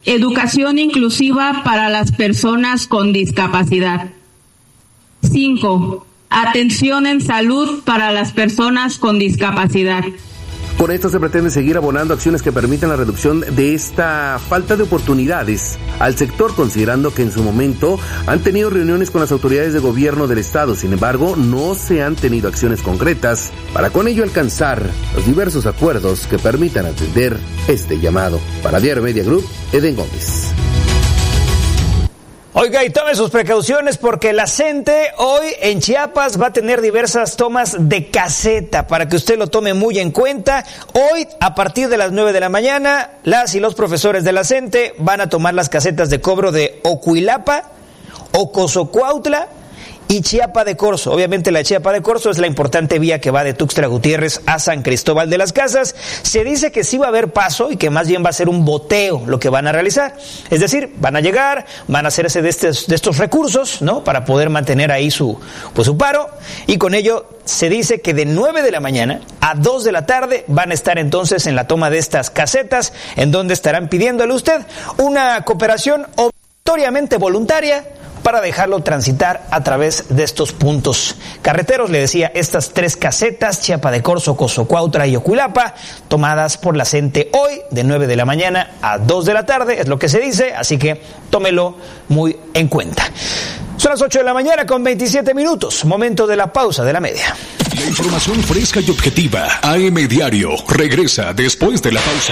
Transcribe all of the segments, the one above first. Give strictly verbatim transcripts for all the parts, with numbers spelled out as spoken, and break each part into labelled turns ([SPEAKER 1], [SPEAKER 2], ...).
[SPEAKER 1] Educación inclusiva para las personas con discapacidad. Cinco. Atención en salud para las personas con discapacidad.
[SPEAKER 2] Con esto se pretende seguir abonando acciones que permitan la reducción de esta falta de oportunidades al sector, considerando que en su momento han tenido reuniones con las autoridades de gobierno del estado. Sin embargo, no se han tenido acciones concretas para con ello alcanzar los diversos acuerdos que permitan atender este llamado. Para Diario Media Group, Eden Gómez.
[SPEAKER 3] Oiga, y tome sus precauciones porque la CENTE hoy en Chiapas va a tener diversas tomas de caseta para que usted lo tome muy en cuenta. Hoy, a partir de las nueve de la mañana, las y los profesores de la CENTE van a tomar las casetas de cobro de Ocuilapa, Ocosocuautla y Chiapa de Corzo. Obviamente la Chiapa de Corzo es la importante vía que va de Tuxtla Gutiérrez a San Cristóbal de las Casas. Se dice que sí va a haber paso y que más bien va a ser un boteo lo que van a realizar. Es decir, van a llegar, van a hacerse de estos, de estos recursos, ¿no? Para poder mantener ahí su, pues su paro, y con ello se dice que de nueve de la mañana a dos de la tarde van a estar entonces en la toma de estas casetas, en donde estarán pidiéndole a usted una cooperación obligatoriamente voluntaria para dejarlo transitar a través de estos puntos carreteros. Le decía, estas tres casetas, Chiapa de Corzo, Ocosocuautla y Ocuilapa, tomadas por la CENTE hoy de nueve de la mañana a dos de la tarde, es lo que se dice, así que tómelo muy en cuenta. Son las ocho de la mañana con veintisiete minutos, momento de la pausa de la media.
[SPEAKER 4] La información fresca y objetiva, A M Diario, regresa después de la pausa.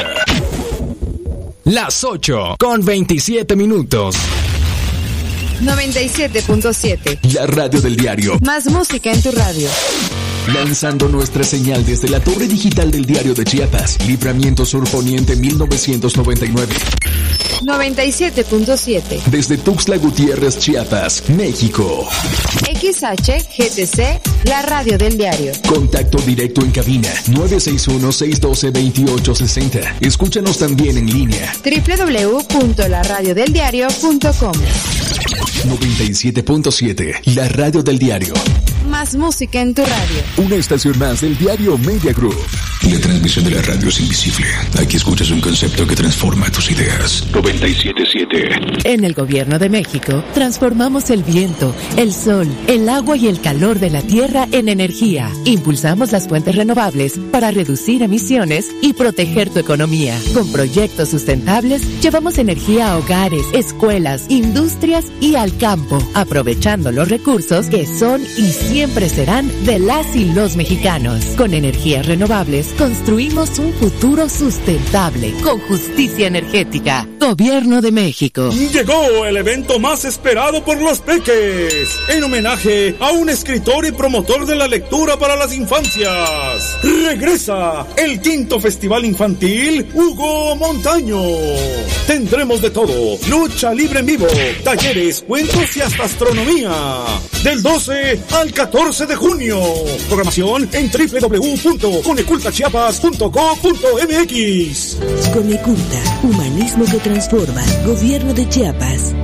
[SPEAKER 5] Las ocho con veintisiete minutos.
[SPEAKER 6] noventa y siete punto siete.
[SPEAKER 4] La radio del diario.
[SPEAKER 6] Más música en tu radio.
[SPEAKER 4] Lanzando nuestra señal desde la torre digital del Diario de Chiapas, Libramiento Sur Poniente mil novecientos noventa y nueve.
[SPEAKER 6] noventa y siete punto siete.
[SPEAKER 4] Desde Tuxtla Gutiérrez, Chiapas, México.
[SPEAKER 6] X H G T C, la radio del diario.
[SPEAKER 4] Contacto directo en cabina nueve seis uno, seis uno dos, dos ocho seis cero. Escúchanos también en línea
[SPEAKER 6] doble u doble u doble u punto la radio del diario punto com.
[SPEAKER 4] noventa y siete punto siete, la radio del diario.
[SPEAKER 6] Más música en tu radio.
[SPEAKER 4] Una estación más del Diario Media Group. La transmisión de la radio es invisible. Aquí escuchas un concepto que transforma tus ideas. noventa y siete punto siete.
[SPEAKER 7] En el Gobierno de México, transformamos el viento, el sol, el agua y el calor de la tierra en energía. Impulsamos las fuentes renovables para reducir emisiones y proteger tu economía. Con proyectos sustentables, llevamos energía a hogares, escuelas, industrias y al campo, aprovechando los recursos que son y siempre serán de las y los mexicanos. Con energías renovables, construimos un futuro sustentable, con justicia energética. Gobierno de México.
[SPEAKER 8] Llegó el evento más esperado por los peques, en homenaje a un escritor y promotor de la lectura para las infancias. Regresa el quinto Festival Infantil Hugo Montaño. Tendremos de todo: lucha libre en vivo, talleres, cuentos y hasta astronomía. Del doce al catorce de junio. Programación en doble u doble u doble u punto coneculta chiapas punto gov punto m x.
[SPEAKER 9] Coneculta, humanismo que transforma. Gobierno de Chiapas.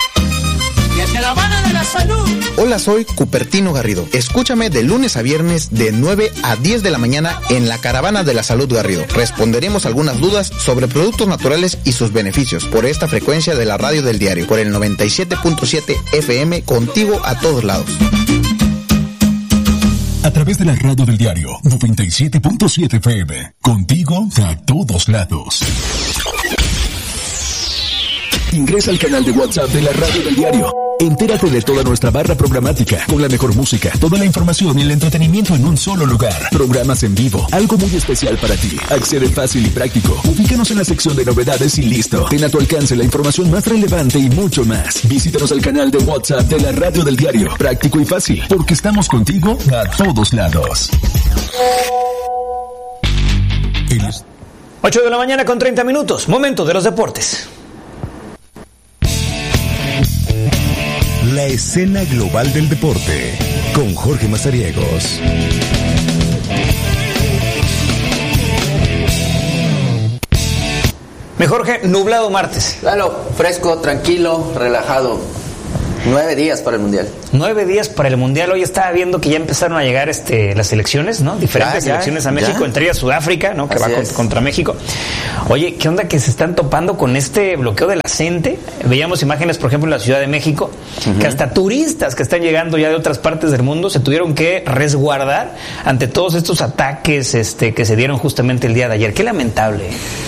[SPEAKER 10] ¡La Caravana de la Salud!
[SPEAKER 11] Hola, soy Cupertino Garrido. Escúchame de lunes a viernes de nueve a diez de la mañana en la Caravana de la Salud Garrido. Responderemos algunas dudas sobre productos naturales y sus beneficios por esta frecuencia de la radio del diario, por el noventa y siete punto siete F M, contigo a todos lados.
[SPEAKER 4] A través de la radio del diario noventa y siete punto siete F M, contigo a todos lados. Ingresa al canal de WhatsApp de la radio del diario. Entérate de toda nuestra barra programática, con la mejor música, toda la información y el entretenimiento en un solo lugar. Programas en vivo, algo muy especial para ti. Accede fácil y práctico. Ubícanos en la sección de novedades y listo. Ten a tu alcance la información más relevante y mucho más. Visítanos al canal de WhatsApp de la radio del diario. Práctico y fácil, porque estamos contigo a todos lados.
[SPEAKER 3] ocho de la mañana con treinta minutos, momento de los deportes.
[SPEAKER 12] La escena global del deporte, con Jorge Mazariegos.
[SPEAKER 3] Mi Jorge, nublado martes.
[SPEAKER 13] Claro, fresco, tranquilo, relajado. Nueve días para el Mundial.
[SPEAKER 3] Nueve días para el Mundial. Hoy estaba viendo que ya empezaron a llegar este, las elecciones, ¿no? Diferentes ya, ya, elecciones a México, ya. Entre ellas Sudáfrica, ¿no? Que Así va contra, contra México. Oye, ¿qué onda que se están topando con este bloqueo de la CENTE? Veíamos imágenes, por ejemplo, en la Ciudad de México, uh-huh. que hasta turistas que están llegando ya de otras partes del mundo se tuvieron que resguardar ante todos estos ataques este, que se dieron justamente el día de ayer. Qué lamentable.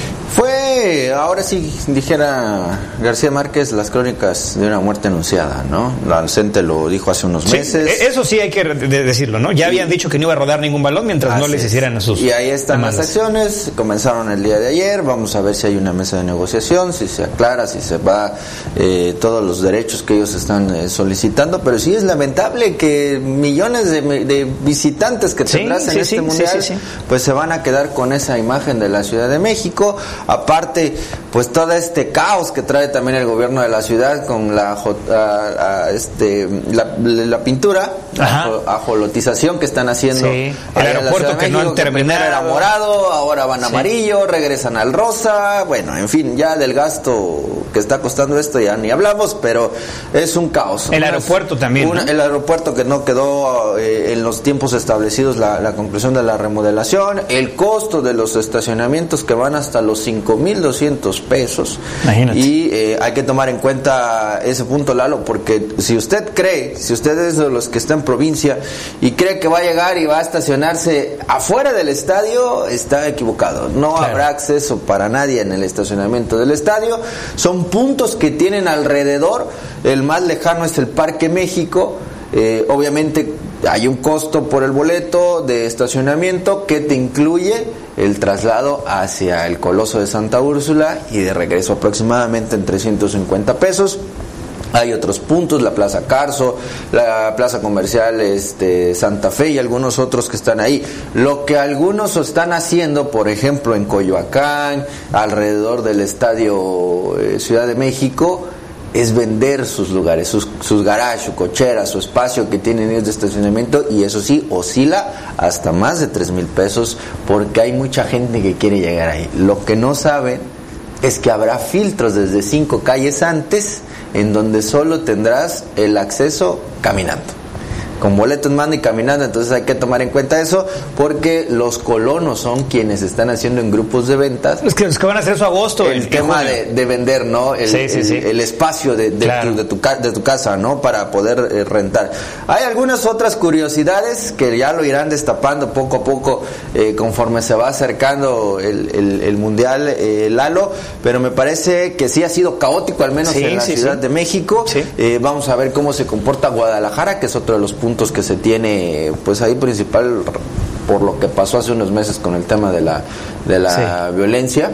[SPEAKER 13] Fue, ahora sí, dijera García Márquez, las crónicas de una muerte anunciada, ¿no? La CENTE lo dijo hace unos meses.
[SPEAKER 3] Sí, eso sí hay que decirlo, ¿no? Ya habían dicho que no iba a rodar ningún balón mientras Así no les hicieran sus
[SPEAKER 13] Y ahí están demandas. Las acciones, comenzaron el día de ayer, vamos a ver si hay una mesa de negociación, si se aclara, si se va eh, todos los derechos que ellos están eh, solicitando, pero sí es lamentable que millones de, de visitantes que tendrás sí, en sí, este sí, mundial, sí, sí, sí. pues se van a quedar con esa imagen de la Ciudad de México. Aparte, pues todo este caos que trae también el gobierno de la ciudad con la a, a, este la, la pintura, la ajolotización que están haciendo.
[SPEAKER 3] Sí. El aeropuerto que México, no han terminado.
[SPEAKER 13] Primero era morado, ahora van a sí. amarillo, regresan al rosa. Bueno, en fin, ya del gasto que está costando esto ya ni hablamos, pero es un caos.
[SPEAKER 3] El Unas, aeropuerto también.
[SPEAKER 13] Una,
[SPEAKER 3] ¿no?
[SPEAKER 13] El aeropuerto que no quedó eh, en los tiempos establecidos, la, la conclusión de la remodelación, el costo de los estacionamientos que van hasta los cinco mil doscientos pesos. Imagínate. Y eh, hay que tomar en cuenta ese punto, Lalo, porque si usted cree, si usted es de los que está en provincia y cree que va a llegar y va a estacionarse afuera del estadio, está equivocado. No claro. habrá acceso para nadie en el estacionamiento del estadio. Son puntos que tienen alrededor. El más lejano es el Parque México. Eh, obviamente hay un costo por el boleto de estacionamiento que te incluye el traslado hacia el Coloso de Santa Úrsula y de regreso aproximadamente en trescientos cincuenta pesos. Hay otros puntos, la Plaza Carso, la Plaza Comercial este, Santa Fe y algunos otros que están ahí. Lo que algunos están haciendo, por ejemplo, en Coyoacán, alrededor del Estadio eh, Ciudad de México, es vender sus lugares, sus, sus garages, su cochera, su espacio que tienen ellos de estacionamiento, y eso sí, oscila hasta más de tres mil pesos porque hay mucha gente que quiere llegar ahí. Lo que no saben es que habrá filtros desde cinco calles antes en donde solo tendrás el acceso caminando. Con boleto en mano y caminando, entonces hay que tomar en cuenta eso porque los colonos son quienes están haciendo en grupos de ventas.
[SPEAKER 3] Es que, es que van a hacer su agosto.
[SPEAKER 13] El tema de, de vender, ¿no? El, sí, sí, sí. el, el espacio de, de, claro. tu, de, tu, de tu casa, ¿no? Para poder eh, rentar. Hay algunas otras curiosidades que ya lo irán destapando poco a poco eh, conforme se va acercando el, el, el Mundial, eh, Lalo, pero me parece que sí ha sido caótico, al menos sí, en la sí, Ciudad sí. de México. Sí. Eh, vamos a ver cómo se comporta Guadalajara, que es otro de los puntos que se tiene pues ahí principal por lo que pasó hace unos meses con el tema de la de la sí. violencia.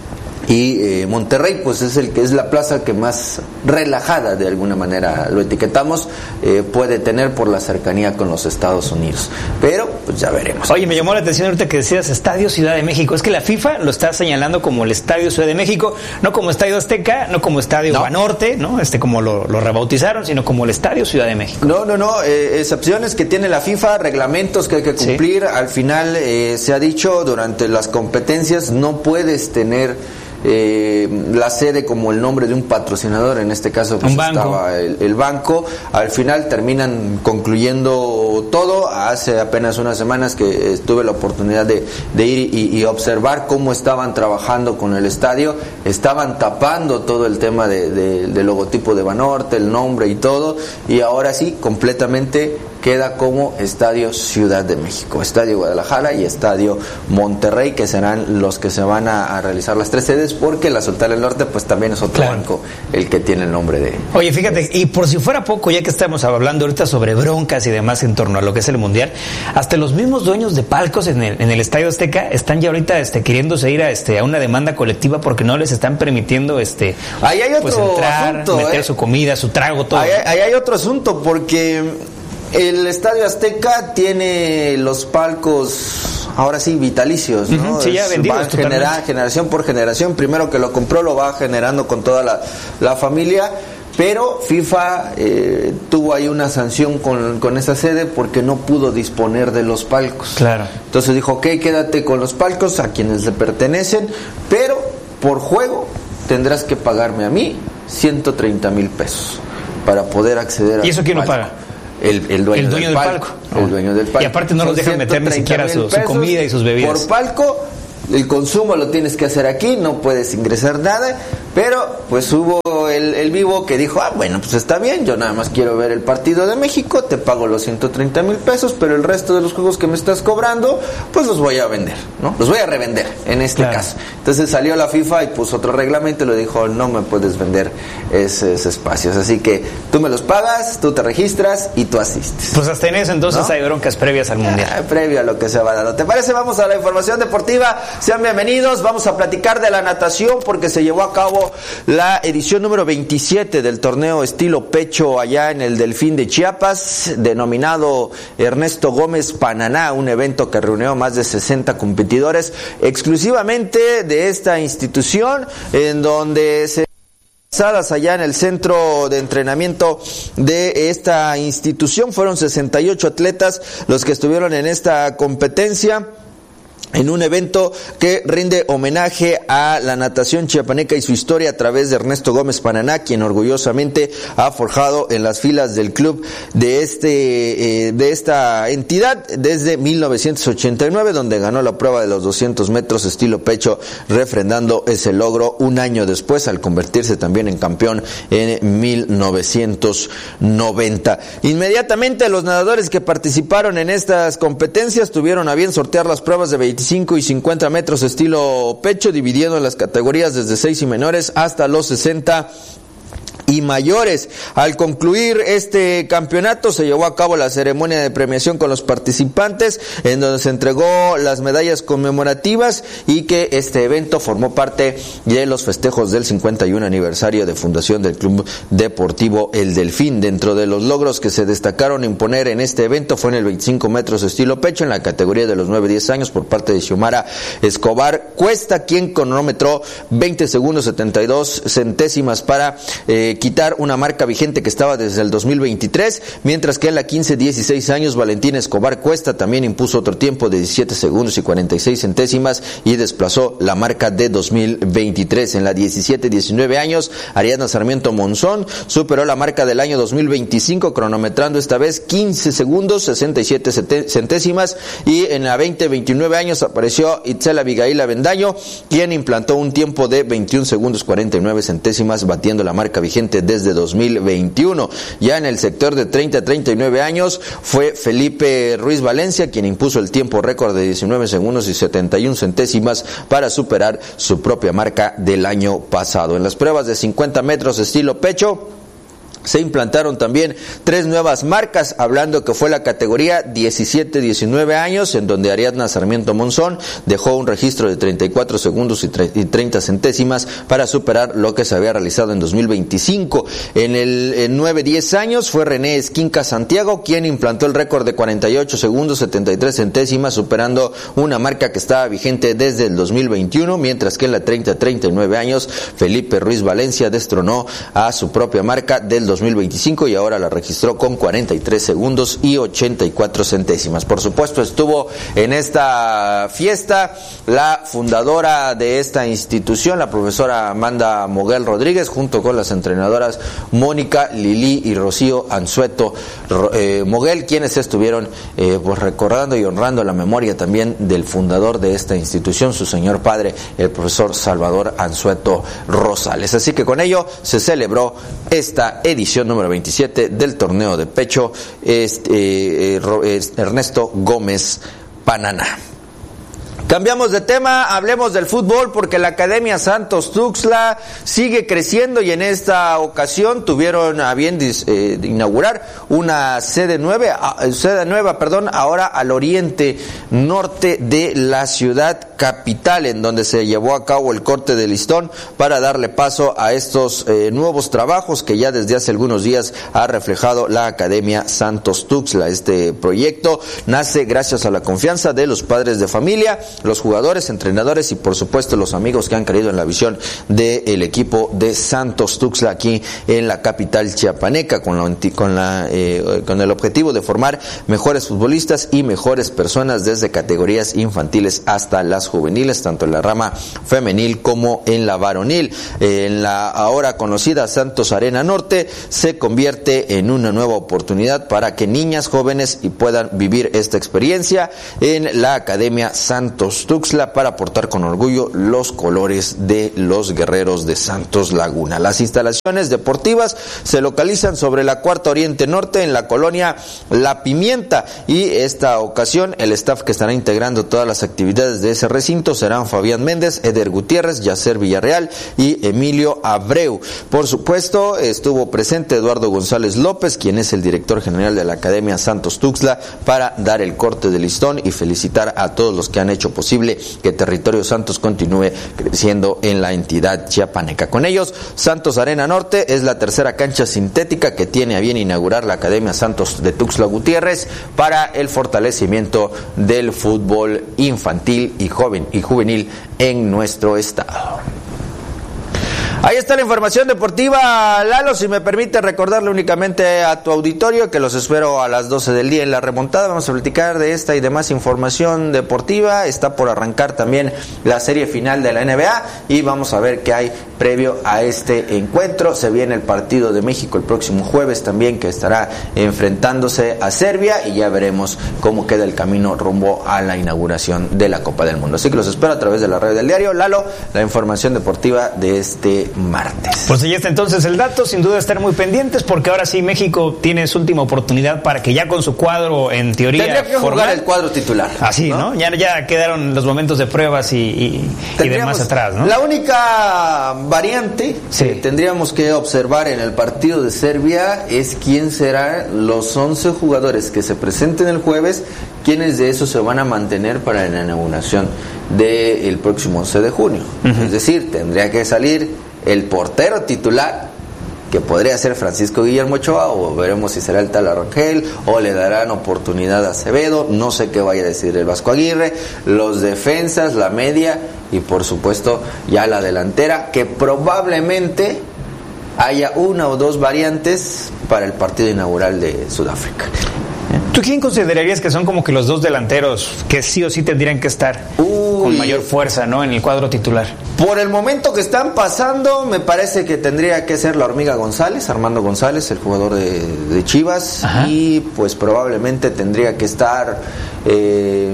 [SPEAKER 13] Y eh, Monterrey pues es el que es la plaza que más relajada, de alguna manera lo etiquetamos, eh, puede tener por la cercanía con los Estados Unidos, pero pues ya veremos.
[SPEAKER 3] Oye, me llamó la atención ahorita que decías Estadio Ciudad de México. Es que la FIFA lo está señalando como el Estadio Ciudad de México, no como Estadio Azteca, no como Estadio no. Banorte, ¿no? Este como lo, lo rebautizaron, sino como el Estadio Ciudad de México.
[SPEAKER 13] No, no, no, eh, excepciones que tiene la FIFA, reglamentos que hay que cumplir. Sí. Al final eh, se ha dicho durante las competencias no puedes tener Eh, la sede como el nombre de un patrocinador, en este caso pues estaba el, el banco. Al final terminan concluyendo todo. Hace apenas unas semanas que tuve la oportunidad de, de ir y, y observar cómo estaban trabajando con el estadio. Estaban tapando todo el tema de, de, del logotipo de Banorte, el nombre y todo, y ahora sí completamente queda como Estadio Ciudad de México, Estadio Guadalajara y Estadio Monterrey, que serán los que se van a, a realizar las tres sedes, porque la Sultana del Norte pues también es otro claro. banco el que tiene el nombre de...
[SPEAKER 3] Oye, fíjate, y por si fuera poco, ya que estamos hablando ahorita sobre broncas y demás en torno a lo que es el Mundial, hasta los mismos dueños de palcos en el, en el Estadio Azteca están ya ahorita este, queriéndose ir a, este, a una demanda colectiva porque no les están permitiendo este,
[SPEAKER 13] ahí hay otro
[SPEAKER 3] pues, entrar,
[SPEAKER 13] asunto,
[SPEAKER 3] meter
[SPEAKER 13] eh.
[SPEAKER 3] su comida, su trago, todo.
[SPEAKER 13] Ahí, ahí hay otro asunto, porque el Estadio Azteca tiene los palcos, ahora sí, vitalicios, ¿no?
[SPEAKER 3] Uh-huh, sí, ya vendidos,
[SPEAKER 13] va a generar, generación por generación. Primero que lo compró, lo va generando con toda la, la familia. Pero FIFA eh, tuvo ahí una sanción con, con esa sede porque no pudo disponer de los palcos.
[SPEAKER 3] Claro.
[SPEAKER 13] Entonces dijo, ok, quédate con los palcos a quienes le pertenecen, pero por juego tendrás que pagarme a mí ciento treinta mil pesos. para poder acceder a...
[SPEAKER 3] ¿Y eso quién lo paga?
[SPEAKER 13] El, el dueño,
[SPEAKER 3] el dueño
[SPEAKER 13] del,
[SPEAKER 3] del
[SPEAKER 13] palco.
[SPEAKER 3] palco.
[SPEAKER 13] El dueño del palco.
[SPEAKER 3] Y aparte no los dejan meter ni siquiera su, su comida y sus bebidas.
[SPEAKER 13] Por palco, el consumo lo tienes que hacer aquí, no puedes ingresar nada, pero pues hubo el, el vivo que dijo, ah, bueno, pues está bien, yo nada más quiero ver el partido de México, te pago los ciento treinta mil pesos, pero el resto de los juegos que me estás cobrando, pues los voy a vender, ¿no? Los voy a revender, en este claro. caso. Entonces salió la FIFA y puso otro reglamento y le dijo, no me puedes vender esos espacios, así que tú me los pagas, tú te registras y tú asistes.
[SPEAKER 3] Pues hasta en eso entonces ¿no? hay broncas previas al Mundial.
[SPEAKER 13] Ah, previo a lo que se va dando. ¿Te parece? Vamos a la información deportiva. Sean bienvenidos, vamos a platicar de la natación porque se llevó a cabo la edición número veintisiete del torneo estilo pecho allá en el Delfín de Chiapas, denominado Ernesto Gómez Pananá, un evento que reunió más de sesenta competidores exclusivamente de esta institución, en donde se allá en el centro de entrenamiento de esta institución. Fueron sesenta y ocho atletas los que estuvieron en esta competencia, en un evento que rinde homenaje a la natación chiapaneca y su historia a través de Ernesto Gómez Pananá, quien orgullosamente ha forjado en las filas del club de este eh, de esta entidad desde mil novecientos ochenta y nueve, donde ganó la prueba de los doscientos metros estilo pecho, refrendando ese logro un año después al convertirse también en campeón en mil novecientos noventa. Inmediatamente los nadadores que participaron en estas competencias tuvieron a bien sortear las pruebas de veinticinco y cincuenta metros estilo pecho, dividiendo en las categorías desde seis y menores hasta los sesenta y mayores. Al concluir este campeonato se llevó a cabo la ceremonia de premiación con los participantes, en donde se entregó las medallas conmemorativas, y que este evento formó parte de los festejos del cincuenta y un aniversario de fundación del Club Deportivo El Delfín. Dentro de los logros que se destacaron imponer en este evento fue en el veinticinco metros estilo pecho, en la categoría de los nueve a diez años, por parte de Xiomara Escobar Cuesta, quien cronometró veinte segundos setenta y dos centésimas para eh, quitar una marca vigente que estaba desde el dos mil veintitrés, mientras que en la quince a dieciséis años Valentina Escobar Cuesta también impuso otro tiempo de diecisiete segundos y cuarenta y seis centésimas y desplazó la marca de dos mil veintitrés. En la diecisiete a diecinueve años, Ariadna Sarmiento Monzón superó la marca del año dos mil veinticinco, cronometrando esta vez quince segundos sesenta y siete centésimas, y en la veinte a veintinueve años apareció Itzel Abigail Avendaño, quien implantó un tiempo de veintiún segundos cuarenta y nueve centésimas, batiendo la marca vigente desde dos mil veintiuno. Ya en el sector de treinta a treinta y nueve años fue Felipe Ruiz Valencia quien impuso el tiempo récord de diecinueve segundos y setenta y una centésimas para superar su propia marca del año pasado. En las pruebas de cincuenta metros estilo pecho se implantaron también tres nuevas marcas, hablando que fue la categoría diecisiete a diecinueve años, en donde Ariadna Sarmiento Monzón dejó un registro de treinta y cuatro segundos y treinta centésimas para superar lo que se había realizado en dos mil veinticinco. En el en nueve a diez años fue René Esquinca Santiago quien implantó el récord de cuarenta y ocho segundos setenta y tres centésimas, superando una marca que estaba vigente desde el dos mil veintiuno, mientras que en la treinta a treinta y nueve años Felipe Ruiz Valencia destronó a su propia marca del dos mil veinticinco y ahora la registró con cuarenta y tres segundos y ochenta y cuatro centésimas. Por supuesto, estuvo en esta fiesta la fundadora de esta institución, la profesora Amanda Moguel Rodríguez, junto con las entrenadoras Mónica, Lili y Rocío Anzueto eh, Moguel, quienes estuvieron eh, pues recordando y honrando la memoria también del fundador de esta institución, su señor padre, el profesor Salvador Anzueto Rosales. Así que con ello se celebró esta edición número veintisiete del torneo de pecho este, eh, eh, Ernesto Gómez Pananá. Cambiamos de tema, hablemos del fútbol, porque la Academia Santos Tuxtla sigue creciendo y en esta ocasión tuvieron a bien eh, inaugurar una sede nueva, sede nueva, perdón, ahora al oriente norte de la ciudad capital, en donde se llevó a cabo el corte de listón para darle paso a estos eh, nuevos trabajos que ya desde hace algunos días ha reflejado la Academia Santos Tuxtla. Este proyecto nace gracias a la confianza de los padres de familia los jugadores, entrenadores y por supuesto los amigos que han creído en la visión del equipo de Santos Tuxtla aquí en la capital chiapaneca, con, la, con, la, eh, con el objetivo de formar mejores futbolistas y mejores personas desde categorías infantiles hasta las juveniles, tanto en la rama femenil como en la varonil. Eh, en la ahora conocida Santos Arena Norte se convierte en una nueva oportunidad para que niñas jóvenes y puedan vivir esta experiencia en la Academia Santos Tuxtla para portar con orgullo los colores de los guerreros de Santos Laguna. Las instalaciones deportivas se localizan sobre la Cuarta Oriente Norte en la colonia La Pimienta, y esta ocasión el staff que estará integrando todas las actividades de ese recinto serán Fabián Méndez, Eder Gutiérrez, Yacer Villarreal y Emilio Abreu. Por supuesto estuvo presente Eduardo González López, quien es el director general de la Academia Santos Tuxtla, para dar el corte de listón y felicitar a todos los que han hecho posible que Territorio Santos continúe creciendo en la entidad chiapaneca. Con ellos, Santos Arena Norte es la tercera cancha sintética que tiene a bien inaugurar la Academia Santos de Tuxtla Gutiérrez para el fortalecimiento del fútbol infantil y joven y juvenil en nuestro estado. Ahí está la información deportiva, Lalo. Si me permite recordarle únicamente a tu auditorio que los espero a las doce del día en la remontada. Vamos a platicar de esta y demás información deportiva. Está por arrancar también la serie final de la N B A y vamos a ver qué hay previo a este encuentro. Se viene el partido de México el próximo jueves también, que estará enfrentándose a Serbia, y ya veremos cómo queda el camino rumbo a la inauguración de la Copa del Mundo. Así que los espero a través de la radio del diario. Lalo, la información deportiva de este martes.
[SPEAKER 3] Pues ya está entonces el dato, sin duda estar muy pendientes, porque ahora sí México tiene su última oportunidad para que ya con su cuadro en teoría
[SPEAKER 13] tendría que
[SPEAKER 3] formal,
[SPEAKER 13] jugar el cuadro titular.
[SPEAKER 3] Así, ¿no? ¿no? Ya, ya quedaron los momentos de pruebas y, y, y demás atrás, ¿no?
[SPEAKER 13] La única variante sí. que tendríamos que observar en el partido de Serbia es quién serán los once jugadores que se presenten el jueves, quiénes de esos se van a mantener para la inauguración del próximo once de junio. Uh-huh. Es decir, tendría que salir el portero titular, que podría ser Francisco Guillermo Ochoa, o veremos si será el tal Arrangel, o le darán oportunidad a Acevedo, no sé qué vaya a decir el Vasco Aguirre, los defensas, la media y por supuesto ya la delantera, que probablemente haya una o dos variantes para el partido inaugural de Sudáfrica.
[SPEAKER 3] ¿Tú quién considerarías que son como que los dos delanteros que sí o sí tendrían que estar Uy, con mayor fuerza, ¿no?, en el cuadro titular?
[SPEAKER 13] Por el momento que están pasando, me parece que tendría que ser la Hormiga González, Armando González, el jugador de, de Chivas. Ajá. Y pues probablemente tendría que estar eh,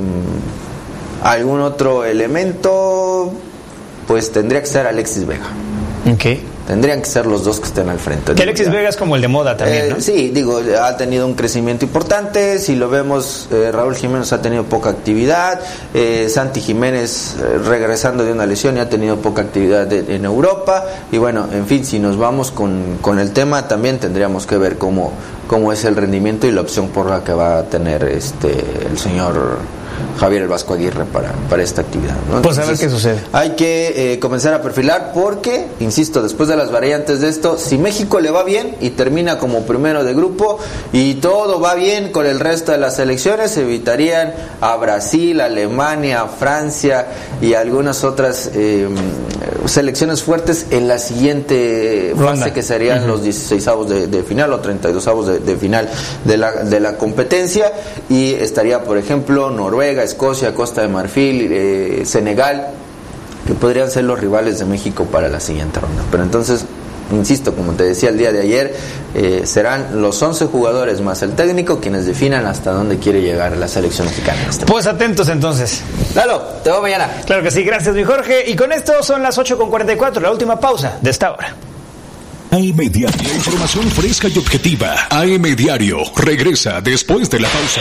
[SPEAKER 13] algún otro elemento, pues tendría que ser Alexis Vega.
[SPEAKER 3] Okay.
[SPEAKER 13] Tendrían que ser los dos que estén al frente.
[SPEAKER 3] Que Alexis Vega es como el de moda también, eh, ¿no?
[SPEAKER 13] Sí, digo, ha tenido un crecimiento importante. Si lo vemos, eh, Raúl Jiménez ha tenido poca actividad. Eh, Santi Jiménez, eh, regresando de una lesión, y ha tenido poca actividad de, en Europa. Y bueno, en fin, si nos vamos con, con el tema, también tendríamos que ver cómo, cómo es el rendimiento y la opción por la que va a tener este el señor Javier el Vasco Aguirre para, para esta actividad, ¿no?
[SPEAKER 3] Pues Entonces, a ver qué sucede.
[SPEAKER 13] Hay que eh, comenzar a perfilar porque, insisto, después de las variantes de esto, si México le va bien y termina como primero de grupo y todo va bien con el resto de las selecciones, evitarían a Brasil, Alemania, Francia y algunas otras eh, selecciones fuertes en la siguiente Ronda. fase, que serían uh-huh. los dieciseisavos de, de final o treinta y dosavos de, de final de la, de la competencia, y estaría, por ejemplo, Noruega, Escocia, Costa de Marfil, eh, Senegal, que podrían ser los rivales de México para la siguiente ronda. Pero entonces, insisto, como te decía el día de ayer, eh, serán los once jugadores más el técnico quienes definan hasta dónde quiere llegar la selección mexicana.
[SPEAKER 3] Pues atentos entonces.
[SPEAKER 13] Lalo, te veo mañana.
[SPEAKER 3] Claro que sí, gracias mi Jorge. Y con esto son las ocho con cuarenta y cuatro, la última pausa de esta hora.
[SPEAKER 12] A M Diario, la información fresca y objetiva. A M Diario regresa después de la pausa.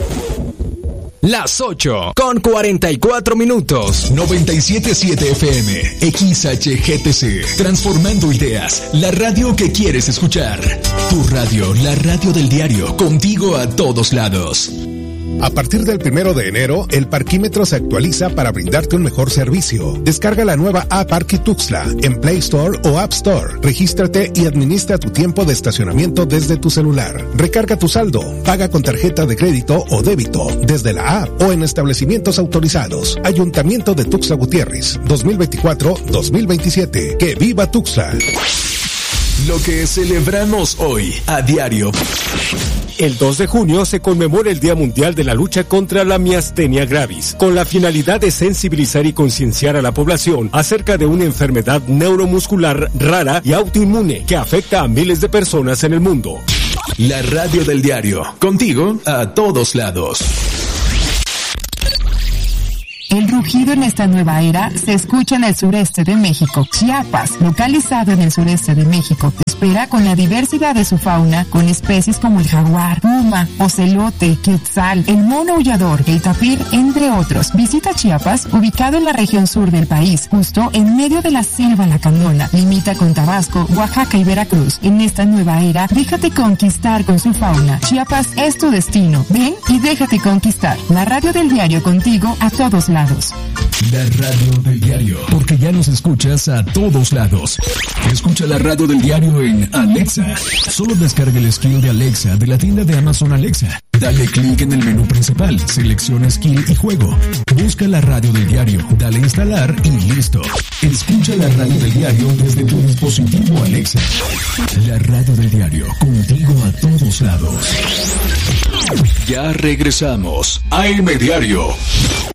[SPEAKER 5] Las ocho con cuarenta y cuatro minutos.
[SPEAKER 12] noventa y siete punto siete F M, X H G T C, transformando ideas, la radio que quieres escuchar. Tu radio, la radio del diario, contigo a todos lados.
[SPEAKER 14] A partir del primero de enero, el parquímetro se actualiza para brindarte un mejor servicio. Descarga la nueva app Parqui Tuxtla en Play Store o App Store. Regístrate y administra tu tiempo de estacionamiento desde tu celular. Recarga tu saldo, paga con tarjeta de crédito o débito desde la app o en establecimientos autorizados. Ayuntamiento de Tuxtla Gutiérrez, dos mil veinticuatro a dos mil veintisiete. ¡Que viva Tuxtla!
[SPEAKER 12] Lo que celebramos hoy a diario.
[SPEAKER 15] El dos de junio se conmemora el Día Mundial de la Lucha contra la Miastenia Gravis, con la finalidad de sensibilizar y concienciar a la población acerca de una enfermedad neuromuscular rara y autoinmune que afecta a miles de personas en el mundo.
[SPEAKER 12] La radio del diario, contigo a todos lados.
[SPEAKER 16] El rugido en esta nueva era se escucha en el sureste de México. Chiapas, localizado en el sureste de México, te espera con la diversidad de su fauna, con especies como el jaguar, puma, ocelote, quetzal, el mono aullador, el tapir, entre otros. Visita Chiapas, ubicado en la región sur del país, justo en medio de la selva lacandona. Limita con Tabasco, Oaxaca y Veracruz. En esta nueva era, déjate conquistar con su fauna. Chiapas es tu destino. Ven y déjate conquistar. La radio del diario contigo a todos lados.
[SPEAKER 12] La radio del diario, porque ya nos escuchas a todos lados. Escucha la radio del diario en Alexa. Solo descarga el skill de Alexa de la tienda de Amazon Alexa. Dale clic en el menú principal, selecciona skill y juego. Busca la radio del diario, dale instalar y listo. Escucha la radio del diario desde tu dispositivo Alexa. La radio del diario, contigo a todos lados. Ya regresamos a A M Diario.